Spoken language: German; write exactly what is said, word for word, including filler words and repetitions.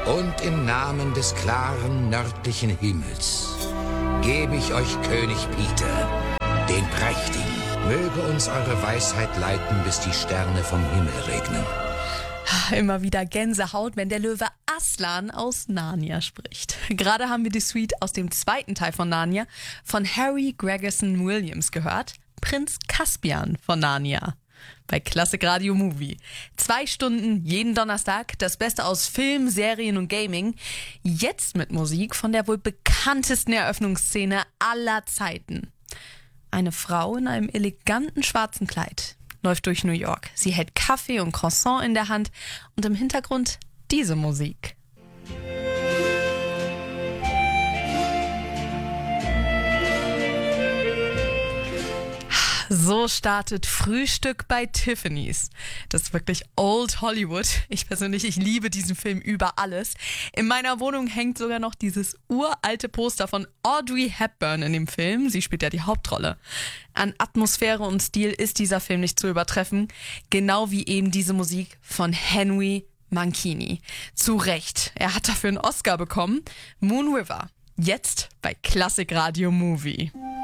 Und im Namen des klaren nördlichen Himmels gebe ich euch König Peter, den Prächtigen. Möge uns eure Weisheit leiten, bis die Sterne vom Himmel regnen. Immer wieder Gänsehaut, wenn der Löwe Aslan aus Narnia spricht. Gerade haben wir die Suite aus dem zweiten Teil von Narnia von Harry Gregson Williams gehört. Prinz Caspian von Narnia. Bei Klassik Radio Movie. Zwei Stunden jeden Donnerstag, das Beste aus Film, Serien und Gaming. Jetzt mit Musik von der wohl bekanntesten Eröffnungsszene aller Zeiten. Eine Frau in einem eleganten schwarzen Kleid läuft durch New York. Sie hält Kaffee und Croissant in der Hand und im Hintergrund diese Musik. So startet Frühstück bei Tiffany's. Das ist wirklich Old Hollywood. Ich persönlich, ich liebe diesen Film über alles. In meiner Wohnung hängt sogar noch dieses uralte Poster von Audrey Hepburn in dem Film. Sie spielt ja die Hauptrolle. An Atmosphäre und Stil ist dieser Film nicht zu übertreffen. Genau wie eben diese Musik von Henry Mancini. Zu Recht. Er hat dafür einen Oscar bekommen. Moon River. Jetzt bei Klassik Radio Movie.